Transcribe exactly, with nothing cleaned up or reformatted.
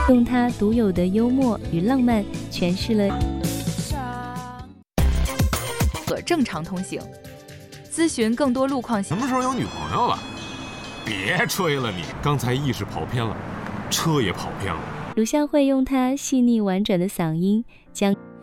用他独有的幽默与浪漫诠释了可正常通行。咨询更多路况。 什么时候有女朋友了？别吹了你，刚才意识跑偏了，车也跑偏了。 鲁孝会用他细腻婉转的嗓音将